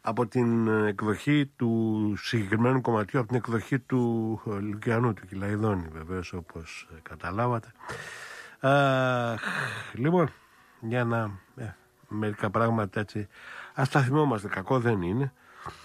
από την εκδοχή του συγκεκριμένου κομματιού, από την εκδοχή του Λουκιανού, του Κυλαϊδόνη βεβαίως, όπως καταλάβατε. Λοιπόν, για να μερικά πράγματα έτσι, ας τα θυμόμαστε, κακό δεν είναι.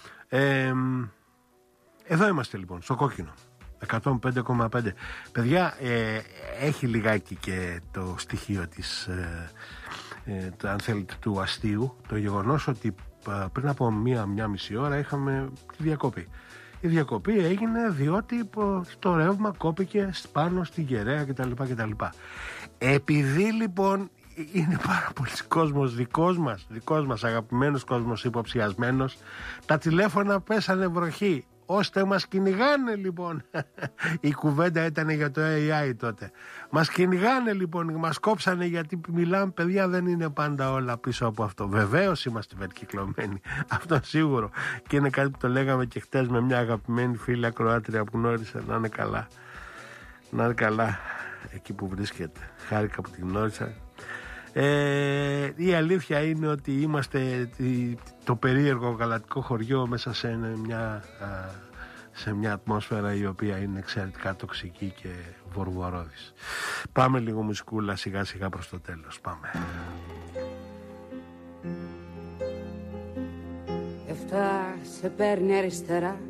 Εδώ είμαστε λοιπόν, στο κόκκινο 105,5. Παιδιά, έχει λιγάκι και το στοιχείο της αν θέλετε του αστείου, το γεγονός ότι πριν από μία μισή ώρα είχαμε τη διακοπή. Η διακοπή έγινε διότι το ρεύμα κόπηκε πάνω στη Γεραία κτλ. Επειδή λοιπόν είναι πάρα πολλοί κόσμος δικός μας αγαπημένος κόσμος, υποψιασμένος, τα τηλέφωνα πέσανε βροχή, ώστε μας κυνηγάνε λοιπόν. Η κουβέντα ήταν για το AI τότε. Μας κυνηγάνε λοιπόν, μας κόψανε, γιατί μιλάμε, παιδιά, δεν είναι πάντα όλα πίσω από αυτό. Βεβαίως είμαστε βερκυκλωμένοι, αυτό σίγουρο. Και είναι κάτι που το λέγαμε και χτες με μια αγαπημένη φίλη ακροάτρια που γνώρισα. Να είναι καλά, να είναι καλά εκεί που βρίσκεται. Χάρηκα που την γνώρισα. Η αλήθεια είναι ότι είμαστε το περίεργο γαλατικό χωριό μέσα σε μια ατμόσφαιρα η οποία είναι εξαιρετικά τοξική και βορβορόδης. Πάμε λίγο μουσικούλα σιγά σιγά προς το τέλος. Πάμε. 7 σε παίρνει αριστερά,